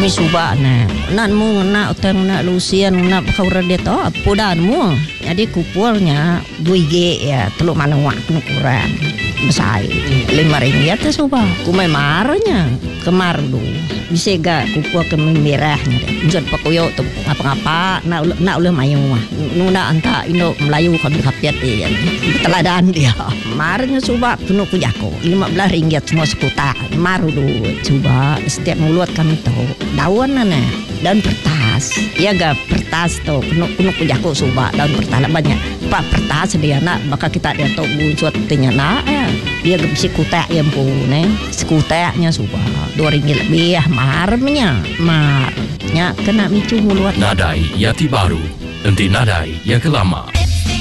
mi suba nan mu na utang na lusian na kauredet pudan mu jadi kupulnya 2G ya teluk manawak ukuran besar RM5 tu suba kumai marnya kemar dulu bisa gak kupul ke merahnya deh pakuyo tu apa-apa nak uleh mayu mah nuna anta Indo Melayu kami kapiat ya teladan dia marnya suba penuh pujaku RM15 semua sekuta maru dulu coba setiap mulut kami tahu daun daun pertas ya gak pertas tuh penuh pujaku suba daun pertas banyak pak pertas dia nak maka kita dia tahu buat tanya nak dia gak bisa kutak yang pun sekutaknya suba RM2 lebih marnya kena micu mulut Nadai Yati Baru, nanti nadai yang kelama.